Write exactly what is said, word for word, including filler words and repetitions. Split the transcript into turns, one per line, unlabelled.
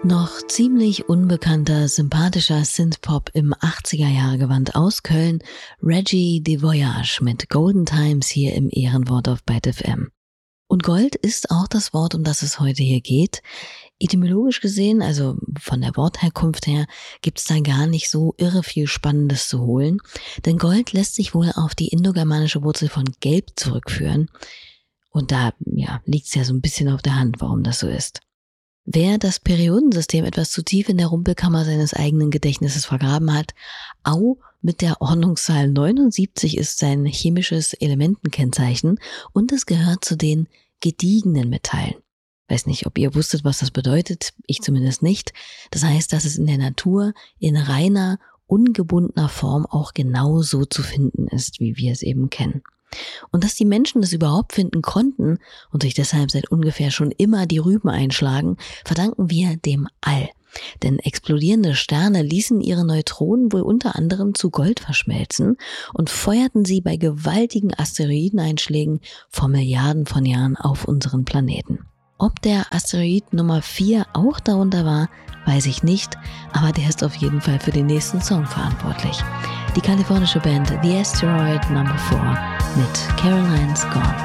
Noch ziemlich unbekannter, sympathischer Synthpop im achtziger-Jahre-Gewand aus Köln, Reggie de Voyage mit Golden Times hier im Ehrenwort auf Byte F M. Und Gold ist auch das Wort, um das es heute hier geht. Etymologisch gesehen, also von der Wortherkunft her, gibt es da gar nicht so irre viel Spannendes zu holen, denn Gold lässt sich wohl auf die indogermanische Wurzel von Gelb zurückführen. Und da ja, liegt es ja so ein bisschen auf der Hand, warum das so ist. Wer das Periodensystem etwas zu tief in der Rumpelkammer seines eigenen Gedächtnisses vergraben hat, Au mit der Ordnungszahl neunundsiebzig ist sein chemisches Elementenkennzeichen und es gehört zu den gediegenen Metallen. Weiß nicht, ob ihr wusstet, was das bedeutet, ich zumindest nicht. Das heißt, dass es in der Natur in reiner, ungebundener Form auch genau so zu finden ist, wie wir es eben kennen. Und dass die Menschen das überhaupt finden konnten und sich deshalb seit ungefähr schon immer die Rüben einschlagen, verdanken wir dem All. Denn explodierende Sterne ließen ihre Neutronen wohl unter anderem zu Gold verschmelzen und feuerten sie bei gewaltigen Asteroideneinschlägen vor Milliarden von Jahren auf unseren Planeten. Ob der Asteroid Nummer vier auch darunter war, weiß ich nicht, aber der ist auf jeden Fall für den nächsten Song verantwortlich. Die kalifornische Band The Asteroid Number four mit Caroline's Gone.